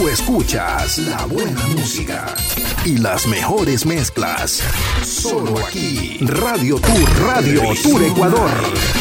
Tú escuchas la buena música y las mejores mezclas. Solo aquí. Radio Tour Ecuador.